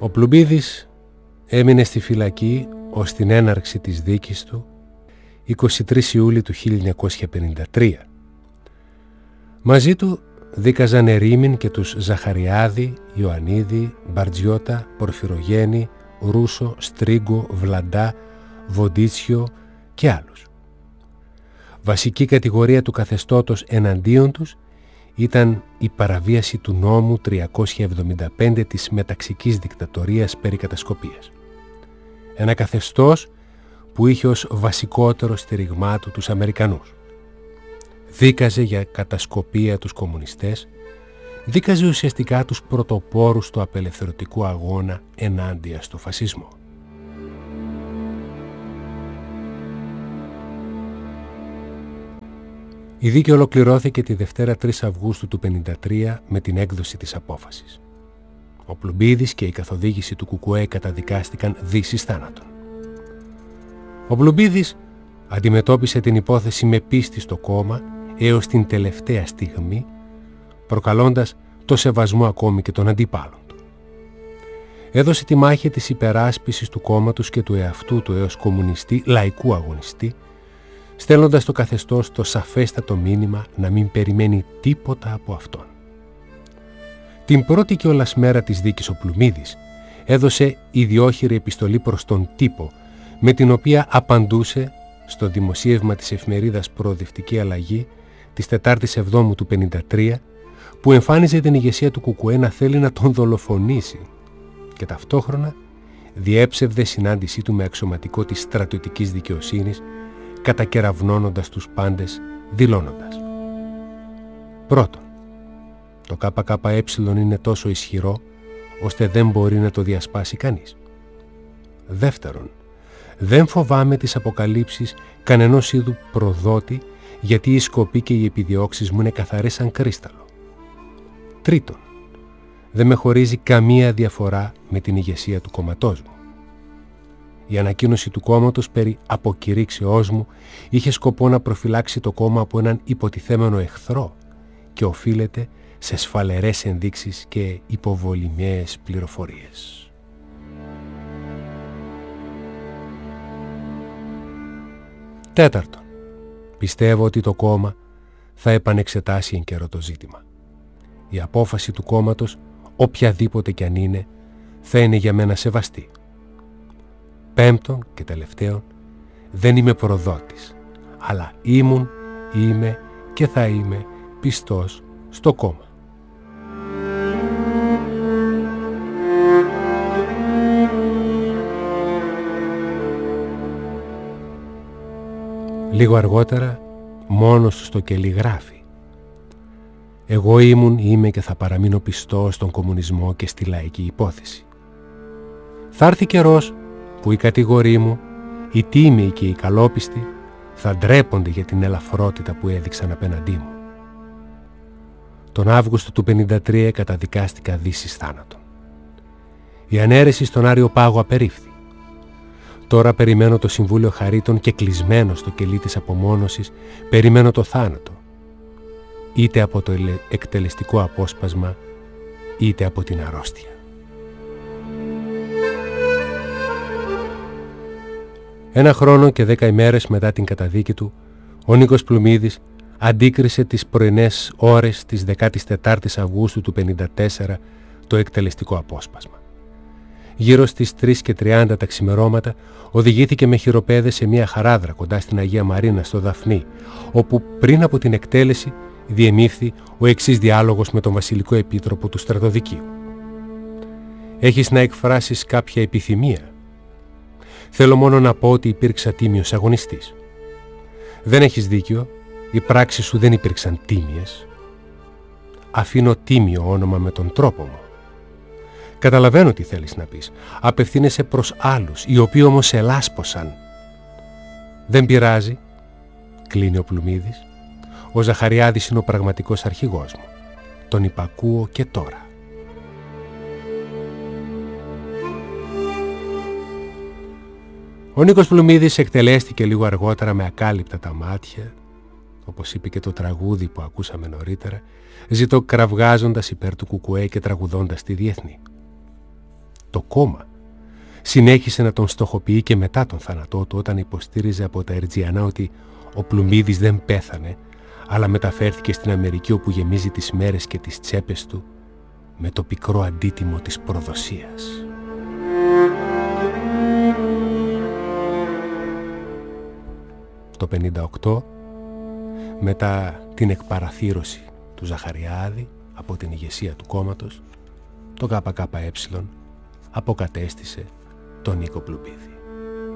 Ο Πλουμπίδης έμεινε στη φυλακή ως την έναρξη της δίκης του 23 Ιούλη του 1953. Μαζί του δίκαζαν Ερήμην και τους Ζαχαριάδη, Ιωαννίδη, Μπαρτζιώτα, Πορφυρογέννη, Ρούσο, Στρίγκο, Βλαντά, Βοντίτσιο και άλλους. Βασική κατηγορία του καθεστώτος εναντίον τους ήταν η παραβίαση του νόμου 375 της μεταξικής δικτατορίας περί κατασκοπίας. Ένα καθεστώς που είχε ως βασικότερο στηριγμά του τους Αμερικανούς. Δίκαζε για κατασκοπία τους κομμουνιστές, δίκαζε ουσιαστικά τους πρωτοπόρους του απελευθερωτικού αγώνα ενάντια στο φασισμό. Η δίκη ολοκληρώθηκε τη Δευτέρα 3 Αυγούστου του 1953 με την έκδοση της απόφασης. Ο Πλουμπίδης και η καθοδήγηση του ΚΚΕ καταδικάστηκαν δύσις θάνατον. Ο Πλουμπίδης αντιμετώπισε την υπόθεση με πίστη στο κόμμα έως την τελευταία στιγμή, προκαλώντας το σεβασμό ακόμη και των αντιπάλων του. Έδωσε τη μάχη της υπεράσπισης του κόμματος και του εαυτού του έως κομμουνιστή, λαϊκού αγωνιστή, στέλνοντας το καθεστώς το σαφέστατο μήνυμα να μην περιμένει τίποτα από αυτόν. Την πρώτη κιόλας μέρα της δίκης ο Πλουμίδης έδωσε ιδιόχειρη επιστολή προς τον τύπο, με την οποία απαντούσε στο δημοσίευμα της εφημερίδας Προοδευτική Αλλαγή της 4ης Εβδόμου του 1953, που εμφάνιζε την ηγεσία του ΚΚΕ να θέλει να τον δολοφονήσει και ταυτόχρονα διέψευδε συνάντησή του με αξιωματικό της στρατιωτικής δικαιοσύνης, κατακεραυνώνοντας τους πάντες, δηλώνοντας: πρώτον, το ΚΚΕ είναι τόσο ισχυρό ώστε δεν μπορεί να το διασπάσει κανείς. Δεύτερον, δεν φοβάμαι τις αποκαλύψεις κανενός είδου προδότη, γιατί οι σκοποί και οι επιδιώξεις μου είναι καθαρές σαν κρίσταλο. Τρίτον, δεν με χωρίζει καμία διαφορά με την ηγεσία του κομματός μου. Η ανακοίνωση του κόμματος περί αποκηρύξεώς μου είχε σκοπό να προφυλάξει το κόμμα από έναν υποτιθέμενο εχθρό και οφείλεται σε σφαλερές ενδείξεις και υποβολημιαίες πληροφορίες. Τέταρτον, πιστεύω ότι το κόμμα θα επανεξετάσει εν καιρό το ζήτημα. Η απόφαση του κόμματος, οποιαδήποτε κι αν είναι, θα είναι για μένα σεβαστή. Πέμπτον και τελευταίον, δεν είμαι προδότης, αλλά ήμουν, είμαι και θα είμαι πιστός στο κόμμα. Λίγο αργότερα, μόνος του στο κελί γράφει: εγώ ήμουν, είμαι και θα παραμείνω πιστός στον κομμουνισμό και στη λαϊκή υπόθεση. Θα έρθει καιρός που οι κατηγοροί μου, οι τίμιοι και οι καλόπιστοι, θα ντρέπονται για την ελαφρότητα που έδειξαν απέναντί μου. Τον Αύγουστο του 1953 καταδικάστηκα δύσις θάνατον. Η ανέρεση στον Άριο Πάγο απερίφθη. Τώρα περιμένω το Συμβούλιο Χαρίτων και κλεισμένο στο κελί της απομόνωσης, περιμένω το θάνατο, είτε από το εκτελεστικό απόσπασμα, είτε από την αρρώστια. Ένα χρόνο και 10 ημέρες μετά την καταδίκη του, ο Νίκος Πλουμίδης αντίκρισε τις πρωινές ώρες της 14ης Αυγούστου του 1954 το εκτελεστικό απόσπασμα. Γύρω στις 3:30 τα ξημερώματα οδηγήθηκε με χειροπέδες σε μια χαράδρα κοντά στην Αγία Μαρίνα στο Δαφνί, όπου πριν από την εκτέλεση διεμήφθη ο εξής διάλογος με τον Βασιλικό Επίτροπο του Στρατοδικείου. «Έχεις να εκφράσεις κάποια επιθυμία? Θέλω μόνο να πω ότι υπήρξα τίμιος αγωνιστής. Δεν έχεις δίκιο, οι πράξεις σου δεν υπήρξαν τίμιες. Αφήνω τίμιο όνομα με τον τρόπο μου. Καταλαβαίνω τι θέλεις να πεις. Απευθύνεσαι προς άλλους, οι οποίοι όμως σε λάσπωσαν. Δεν πειράζει», κλείνει ο Πλουμίδης. «Ο Ζαχαριάδης είναι ο πραγματικός αρχηγός μου. Τον υπακούω και τώρα». Ο Νίκος Πλουμίδης εκτελέστηκε λίγο αργότερα με ακάλυπτα τα μάτια, όπως είπε και το τραγούδι που ακούσαμε νωρίτερα, ζητοκραυγάζοντας υπέρ του ΚΚΕ και τραγουδώντας τη Διεθνή. Το κόμμα συνέχισε να τον στοχοποιεί και μετά τον θάνατό του, όταν υποστήριζε από τα Ερτζιανά ότι ο Πλουμβίδης δεν πέθανε, αλλά μεταφέρθηκε στην Αμερική, όπου γεμίζει τις μέρες και τις τσέπες του με το πικρό αντίτιμο της προδοσίας. Το 1958, μετά την εκπαραθύρωση του Ζαχαριάδη από την ηγεσία του κόμματος, το ΚΚΕ αποκατέστησε τον Νίκο Πλουμπίδη.